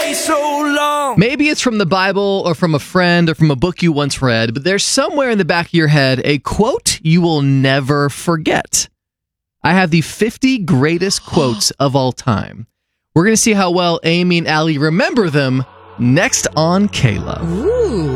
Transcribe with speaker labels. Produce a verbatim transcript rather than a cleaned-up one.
Speaker 1: stay so long?
Speaker 2: Maybe it's from the Bible or from a friend or from a book you once read, but there's somewhere in the back of your head a quote you will never forget. I have the fifty greatest quotes of all time. We're going to see how well Amy and Allie remember them next on Kayla.
Speaker 3: Ooh.